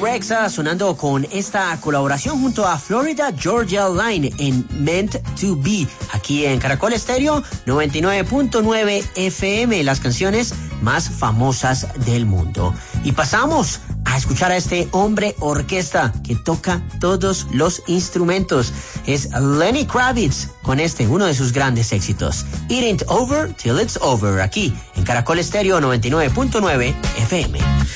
Rexha sonando con esta colaboración junto a Florida Georgia Line en Meant to Be, aquí en Caracol Estéreo 99.9 FM, las canciones más famosas del mundo. Y pasamos a escuchar a este hombre orquesta que toca todos los instrumentos. Es Lenny Kravitz con uno de sus grandes éxitos, It Ain't Over Till It's Over, aquí en Caracol Estéreo 99.9 FM.